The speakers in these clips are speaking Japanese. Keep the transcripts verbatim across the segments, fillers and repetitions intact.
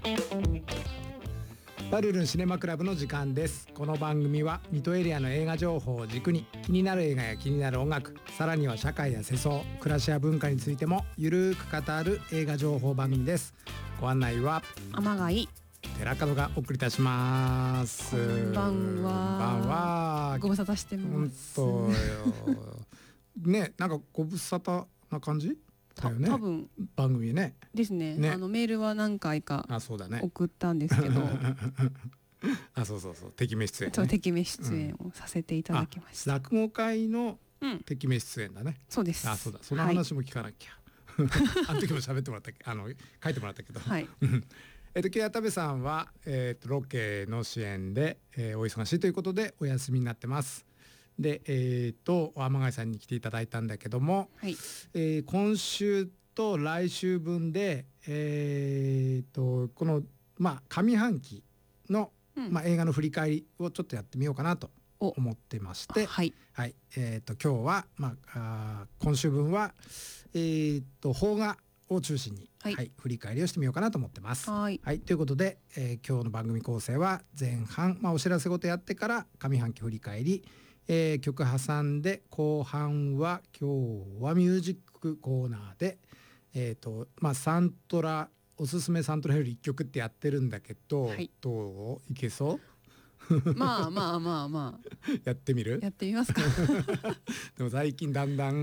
パルルンシネマクラブの時間です。この番組は水戸エリアの映画情報を軸に気になる映画や気になる音楽、さらには社会や世相、暮らしや文化についてもゆるく語る映画情報番組です。ご案内は天貝寺門がお送りいたします。 こんばんは。 こんばんは。 ご無沙汰してます。 本当よね、なんかご無沙汰な感じだよね。 多分番組ね。 ですね。 ね、 あのメールは何回か送ったんですけど、 あ、そうそうそう、敵名出演、ね、 そう敵名出演をさせていただきました。 うん、落語会の敵名出演だね。 うん、そうです。 あ、そうだ。その話も聞かなきゃ。はい、あの時も喋ってもらった、あの書いてもらったけど。はい。えっと今日田部さんは、えー、とロケの支援で、えー、お忙しいということでお休みになってます。で、えー、と天貝さんに来ていただいたんだけども、はい、えー、今週と来週分で、えー、とこの、まあ、上半期の、うん、まあ、映画の振り返りをちょっとやってみようかなと思ってまして、はいはい、えー、と今日は、まあ、あ今週分は、えー、と邦画を中心に、はいはい、振り返りをしてみようかなと思ってます。はい、はい、ということで、えー、今日の番組構成は前半、まあ、お知らせごとやってから上半期振り返り、えー、曲挟んで後半は今日はミュージックコーナーで、えーとまあ、サントラおすすめサントラよりいっきょくってやってるんだけど、はい、どういけそうまあまあまあまあやってみるやってみますかでも最近だんだん、うん、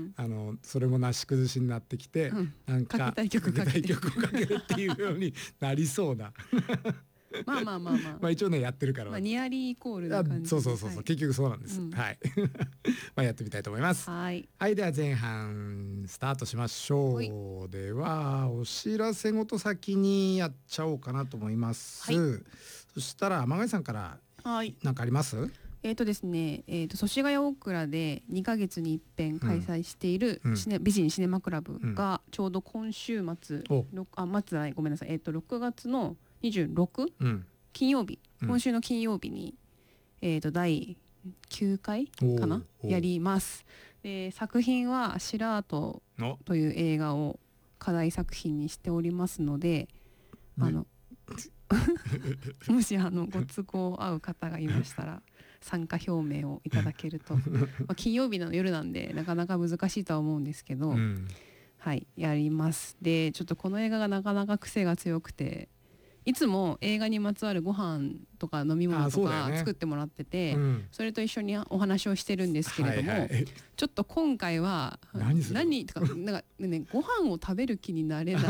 あのそれもなし崩しになってきて、うん、なんかかけたい曲かけたい曲をかけるっていうようになりそうなまあまあまあまあまあ一応ねやってるから、 まあ、ニアリーイコールな感じ。 そうそうそうそう、はい、結局そうなんです、うん、はいまあやってみたいと思います。はい、はい、では前半スタートしましょう。ではお知らせごと先にやっちゃおうかなと思います、はい、そしたら天貝さんから何かあります？はい、 えーとですね、えーと祖師ヶ谷大倉でにかげつに一遍開催しているシネ、うん、美人シネマクラブがちょうど今週末、うん、あ末じゃないごめんなさい、えーとろくがつのにじゅうろく、うん、金曜日、今週の金曜日に、えーとだいきゅうかいかなやります。で作品は「シラート」という映画を課題作品にしておりますので、あのもしあのご都合合う方がいましたら参加表明をいただけるとまあ金曜日の夜なんでなかなか難しいとは思うんですけど、うん、はいやります。でちょっとこの映画がなかなか癖が強くて、いつも映画にまつわるご飯とか飲み物とか作ってもらってて そ,、ねうん、それと一緒にお話をしてるんですけれども、はいはい、ちょっと今回は何何とかなんか、ね、ご飯を食べる気になれない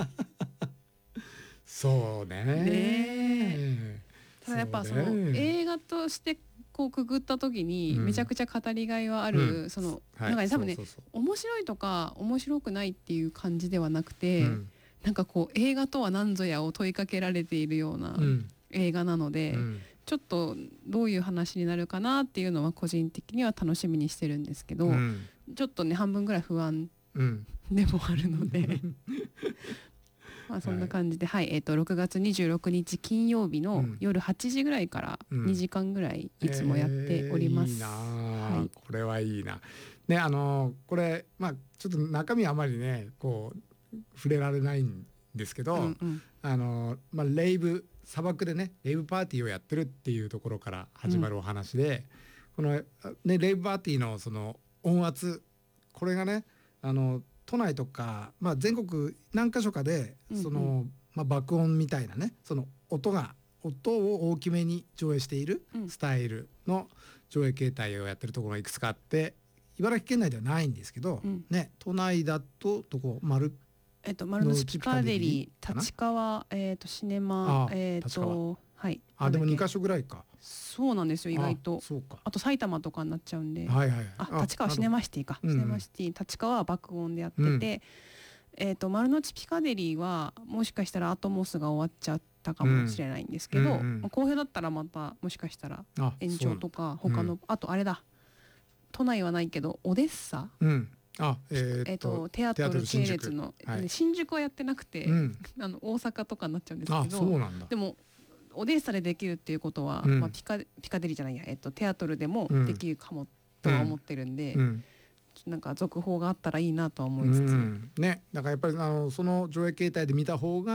そうねね。ただやっぱその映画としてこうくぐった時にめちゃくちゃ語りがいはある、うん、そのなんかね多分ね面白いとか面白くないっていう感じではなくて、うん、なんかこう映画とは何ぞやを問いかけられているような映画なので、うん、ちょっとどういう話になるかなっていうのは個人的には楽しみにしてるんですけど、うん、ちょっとね半分ぐらい不安でもあるので、うんまあそんな感じで、はい、はい、えっとろくがつにじゅうろくにち金曜日の夜はちじぐらいからにじかんぐらいいつもやっております。うんえー、いいな、 はい、これはいいな。ね、あのこれまあちょっと中身あまりねこう触れられないんですけど、うんうん、あのまあレイブ砂漠でねレイブパーティーをやってるっていうところから始まるお話で、うん、このねレイブパーティーのその音圧これがねあの都内とか、まあ、全国何か所かでその、うんうんまあ、爆音みたいなねその音が音を大きめに上映しているスタイルの上映形態をやってるところがいくつかあって茨城県内ではないんですけど、うんね、都内だとどこ丸えっと、丸の内ピカデリー立川、えー、とシネマ、えー、とはい、 あでもにかしょぐらいか。 そうなんですよ意外と。 あ, そうかあと埼玉とかになっちゃうんで、 はいはいはい、 あ立川シネマシティか、シネマシティ立川は爆音でやってて、うんえー、と丸の内ピカデリーはもしかしたらアトモスが終わっちゃったかもしれないんですけど、うんうんうん、好評だったらまたもしかしたら延長とか他の、うん、あとあれだ都内はないけどオデッサ、 うんあえー、 えー、とテアトル系列の新宿、はい、新宿はやってなくて、うん、あの大阪とかになっちゃうんですけど、 あそうなんだ。 でもオデッサでできるっていうことは、うんまあ、ピカ、ピカデリーじゃないや、えっと、テアトルでもできるかもとは思ってるんで、うん、なんか続報があったらいいなとは思いつつ、うんね、だからやっぱりあのその上映形態で見た方が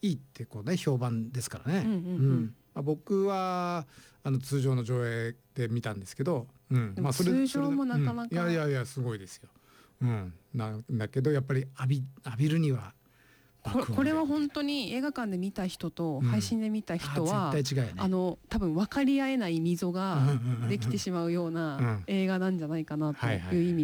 いいってこうね評判ですからね。 うんうんうん、 まあ、僕はあの通常の上映で見たんですけど、うん、 まあそれ通常もなかなか、 うん、いやいやいやすごいですよ。うん、なんだけどやっぱり浴び浴びるにはこれ、これは本当に映画館で見た人と配信で見た人は、 うん、絶対違うよね。 あの多分分かり合えない溝ができてしまうような映画なんじゃないかなという意味